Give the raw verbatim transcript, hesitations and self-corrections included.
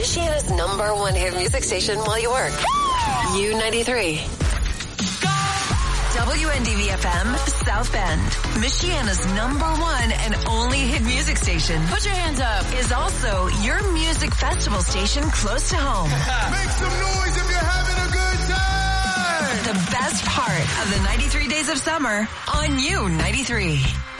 Michiana's number one hit music station while you work. U ninety-three. W N D V F M, South Bend. Michiana's number one and only hit music station. Put your hands up. Is also your music festival station close to home. Make some noise if you're having a good time. The best part of the ninety-three days of summer on U ninety-three.